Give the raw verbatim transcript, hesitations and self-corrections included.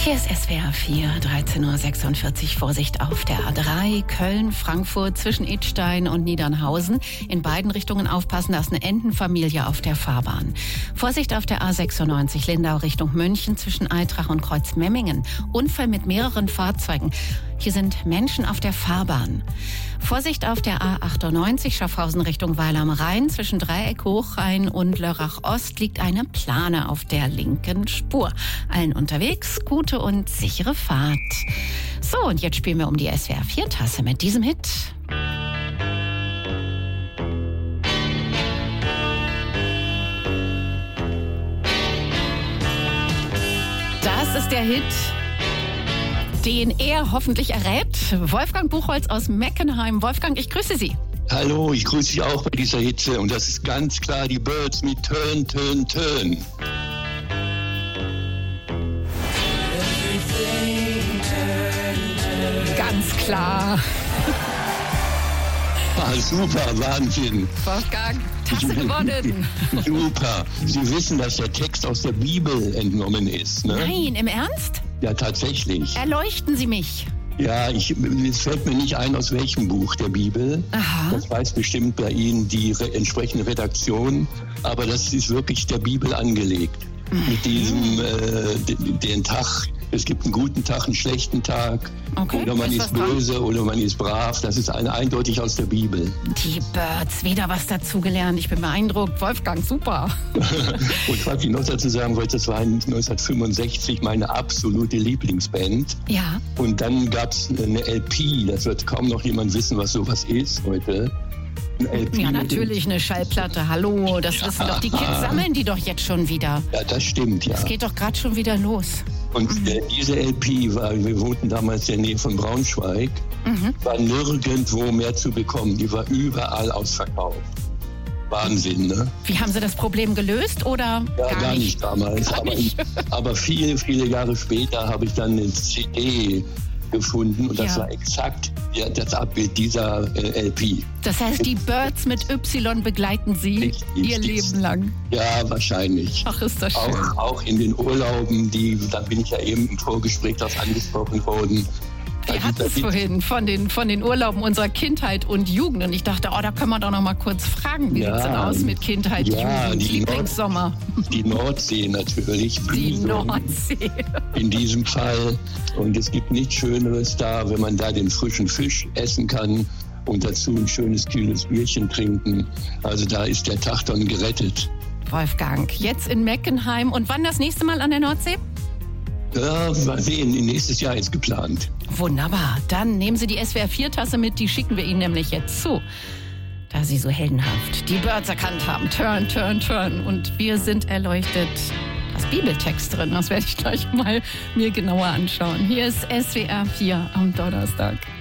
Hier ist S W R vier, dreizehn Uhr sechsundvierzig. Vorsicht auf der A drei, Köln, Frankfurt, zwischen Idstein und Niedernhausen. In beiden Richtungen aufpassen, da ist eine Entenfamilie auf der Fahrbahn. Vorsicht auf der A sechsundneunzig, Lindau Richtung München, zwischen Aitrach und Kreuzmemmingen. Unfall mit mehreren Fahrzeugen. Hier sind Menschen auf der Fahrbahn. Vorsicht auf der A achtundneunzig, Schaffhausen Richtung Weil am Rhein. Zwischen Dreieck Hochrhein und Lörrach Ost liegt eine Plane auf der linken Spur. Allen unterwegs gute und sichere Fahrt. So, und jetzt spielen wir um die S W R vier Tasse mit diesem Hit. Das ist der Hit, den er hoffentlich errät. Wolfgang Buchholz aus Meckenheim. Wolfgang, ich grüße Sie. Hallo, ich grüße Sie auch bei dieser Hitze. Und das ist ganz klar die Byrds mit Turn, Turn, Turn. Ganz klar. Ah, super, Wahnsinn. Wolfgang, Tasse gewonnen. Super. Sie wissen, dass der Text aus der Bibel entnommen ist, ne? Nein, im Ernst? Ja, tatsächlich. Erleuchten Sie mich. Ja, ich, es fällt mir nicht ein, aus welchem Buch der Bibel. Aha. Das weiß bestimmt bei Ihnen die re- entsprechende Redaktion. Aber das ist wirklich der Bibel angelegt. Mhm. Mit diesem, äh, den, den Tag. Es gibt einen guten Tag, einen schlechten Tag. Okay, oder man ist böse dran? Oder man ist brav. Das ist eine, eindeutig aus der Bibel. Die Byrds, wieder was dazugelernt. Ich bin beeindruckt. Wolfgang, super. Und was ich noch dazu sagen wollte, das war neunzehnhundertfünfundsechzig meine absolute Lieblingsband. Ja. Und dann gab es eine L P. Das wird kaum noch jemand wissen, was sowas ist heute. L P. Ja, natürlich, eine Schallplatte. Hallo, das ja. wissen doch die Kids, sammeln die doch jetzt schon wieder. Ja, das stimmt, ja. Es geht doch gerade schon wieder los. Und mhm. äh, diese L P, war, wir wohnten damals in der Nähe von Braunschweig, mhm. war nirgendwo mehr zu bekommen. Die war überall ausverkauft. Wahnsinn, ne? Wie haben Sie das Problem gelöst oder ja, gar, gar nicht? nicht damals. Gar aber, nicht. aber viele, viele Jahre später habe ich dann eine C D gefunden und das ja. war exakt ja, das Abbild dieser äh, L P. Das heißt, die Byrds mit Y begleiten Sie Richtig, Ihr Leben lang? Ja, wahrscheinlich. Ach, ist das schön. Auch, auch in den Urlauben, die, da bin ich ja eben im Vorgespräch darauf angesprochen worden. Wir hatten es vorhin von den, von den Urlauben unserer Kindheit und Jugend. Und ich dachte, oh, da können wir doch noch mal kurz fragen, wie ja, sieht es denn aus mit Kindheit, ja, Jugend, die Lieblingssommer? Nord, die Nordsee natürlich. Die Nordsee. In diesem Fall. Und es gibt nichts Schöneres da, wenn man da den frischen Fisch essen kann und dazu ein schönes, kühles Bierchen trinken. Also da ist der Tag dann gerettet. Wolfgang, jetzt in Meckenheim. Und wann das nächste Mal an der Nordsee? Ja, mal sehen, nächstes Jahr ist geplant. Wunderbar, dann nehmen Sie die S W R vier Tasse mit, die schicken wir Ihnen nämlich jetzt zu. Da Sie so heldenhaft die Byrds erkannt haben. Turn, turn, turn. Und wir sind erleuchtet. Da ist Bibeltext drin, das werde ich gleich mal mir genauer anschauen. Hier ist S W R vier am Donnerstag.